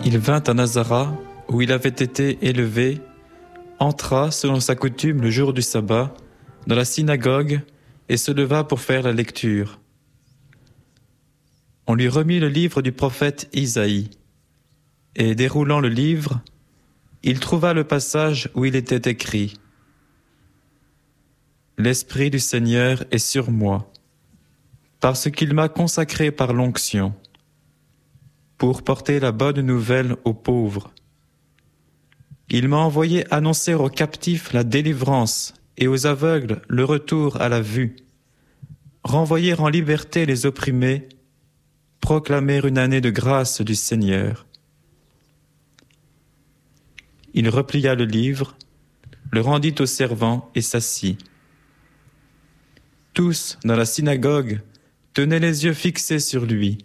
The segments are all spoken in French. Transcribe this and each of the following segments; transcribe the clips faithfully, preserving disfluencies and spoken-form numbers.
Il vint à Nazareth, où il avait été élevé, entra, selon sa coutume, le jour du sabbat, dans la synagogue, et se leva pour faire la lecture. On lui remit le livre du prophète Isaïe, et déroulant le livre, il trouva le passage où il était écrit « L'Esprit du Seigneur est sur moi, parce qu'il m'a consacré par l'onction, pour porter la bonne nouvelle aux pauvres. Il m'a envoyé annoncer aux captifs la délivrance et aux aveugles le retour à la vue, renvoyer en liberté les opprimés, proclamer une année de grâce du Seigneur. » Il replia le livre, le rendit au servant et s'assit. Tous, dans la synagogue, tenaient les yeux fixés sur lui.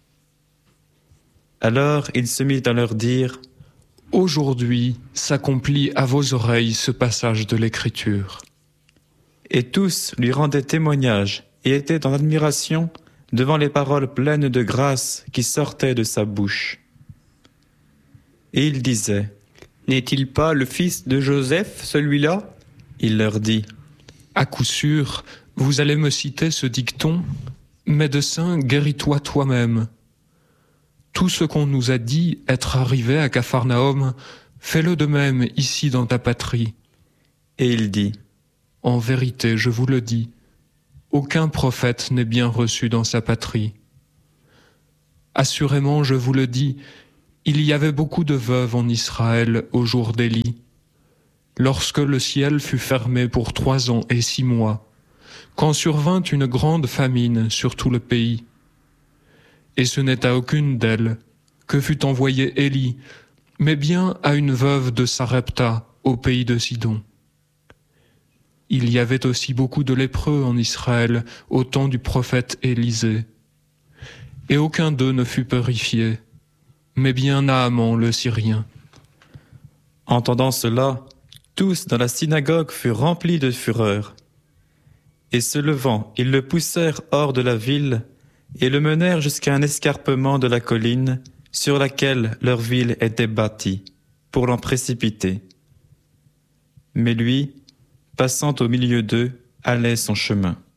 Alors il se mit à leur dire « Aujourd'hui s'accomplit à vos oreilles ce passage de l'Écriture. » Et tous lui rendaient témoignage et étaient en admiration devant les paroles pleines de grâce qui sortaient de sa bouche. Et il disait « N'est-il pas le fils de Joseph, celui-là » Il leur dit « À coup sûr, vous allez me citer ce dicton, « Médecin, guéris-toi toi-même » Tout ce qu'on nous a dit être arrivé à Capharnaüm, fais-le de même ici dans ta patrie. Et il dit « En vérité, je vous le dis, aucun prophète n'est bien reçu dans sa patrie. Assurément, je vous le dis, il y avait beaucoup de veuves en Israël au jour d'Élie, lorsque le ciel fut fermé pour trois ans et six mois, quand survint une grande famine sur tout le pays. Et ce n'est à aucune d'elles que fut envoyé Élie, mais bien à une veuve de Sarepta, au pays de Sidon. Il y avait aussi beaucoup de lépreux en Israël au temps du prophète Élisée. Et aucun d'eux ne fut purifié, mais bien Naaman le Syrien. » Entendant cela, tous dans la synagogue furent remplis de fureur. Et se levant, ils le poussèrent hors de la ville et le menèrent jusqu'à un escarpement de la colline sur laquelle leur ville était bâtie, pour l'en précipiter. Mais lui, passant au milieu d'eux, allait son chemin.